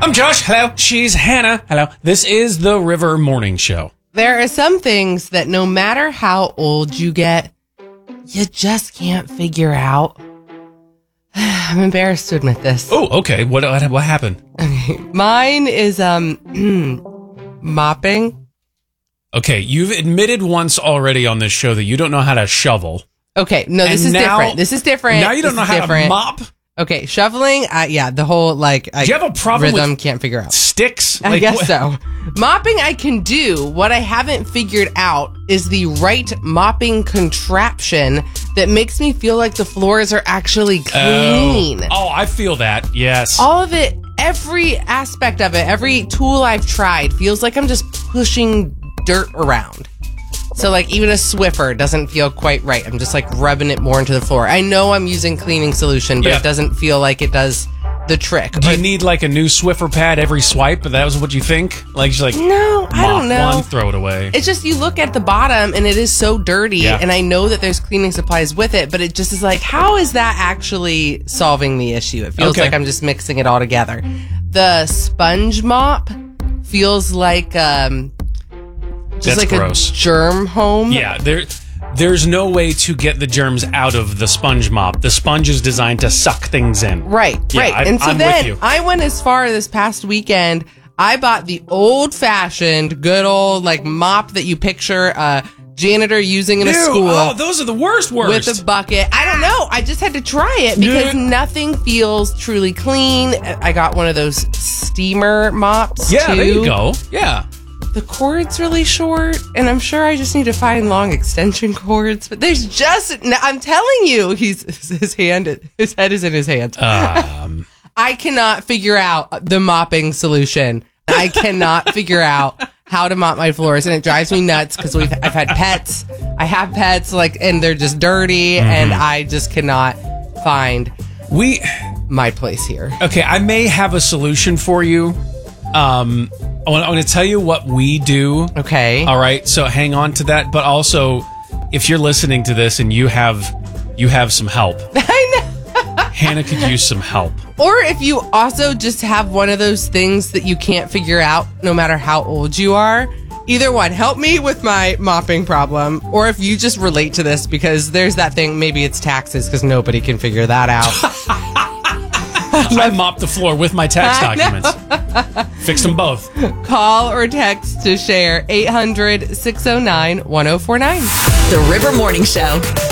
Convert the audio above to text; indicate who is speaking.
Speaker 1: I'm Josh. Hello. She's Hannah. Hello. This is the River Morning Show.
Speaker 2: There are some things that no matter how old you get, you just can't figure out. I'm embarrassed to admit this.
Speaker 1: Oh, okay. What happened?
Speaker 2: Okay. Mine is mopping.
Speaker 1: Okay, you've admitted once already on this show that you don't know how to shovel.
Speaker 2: Okay, no, this is different. This is different.
Speaker 1: Now you don't know how to mop?
Speaker 2: Okay, shoveling, the whole, do
Speaker 1: you have a problem
Speaker 2: rhythm
Speaker 1: with
Speaker 2: can't figure out.
Speaker 1: Sticks?
Speaker 2: I guess so. Mopping I can do. What I haven't figured out is the right mopping contraption that makes me feel like the floors are actually clean.
Speaker 1: Oh, I feel that, yes.
Speaker 2: All of it, every aspect of it, every tool I've tried feels like I'm just pushing dirt around. So, even a Swiffer doesn't feel quite right. I'm just, rubbing it more into the floor. I know I'm using cleaning solution, but it doesn't feel like it does the trick.
Speaker 1: Do you need, a new Swiffer pad every swipe? That was what you think?
Speaker 2: No, I don't know.
Speaker 1: One, throw it away.
Speaker 2: It's just, you look at the bottom, and it is so dirty, and I know that there's cleaning supplies with it, but it just is how is that actually solving the issue? It feels like I'm just mixing it all together. The sponge mop feels like... just
Speaker 1: That's gross.
Speaker 2: A germ home.
Speaker 1: Yeah, there's no way to get the germs out of the sponge mop. The sponge is designed to suck things in.
Speaker 2: Right. And so
Speaker 1: I'm
Speaker 2: then
Speaker 1: with you.
Speaker 2: I went as far this past weekend. I bought the old-fashioned, good old mop that you picture a janitor using in a school.
Speaker 1: Oh, those are the worst.
Speaker 2: With a bucket. I don't know. I just had to try it because nothing feels truly clean. I got one of those steamer mops,
Speaker 1: Yeah,
Speaker 2: too.
Speaker 1: there you go. Yeah.
Speaker 2: The cord's really short, and I'm sure I just need to find long extension cords. But there's I'm telling you, his head is in his hands. I cannot figure out the mopping solution. I cannot figure out how to mop my floors, and it drives me nuts because I've had pets. I have pets, and they're just dirty, and I just cannot find my place here.
Speaker 1: Okay, I may have a solution for you. I'm going to tell you what we do.
Speaker 2: Okay.
Speaker 1: All right. So hang on to that. But also, if you're listening to this and you have some help,
Speaker 2: I know.
Speaker 1: Hannah could use some help.
Speaker 2: Or if you also just have one of those things that you can't figure out, no matter how old you are. Either one, help me with my mopping problem. Or if you just relate to this, because there's that thing, maybe it's taxes, because nobody can figure that out.
Speaker 1: I mopped the floor with my tax documents. Fixed them both.
Speaker 2: Call or text to share 800-609-1049.
Speaker 3: The River Morning Show.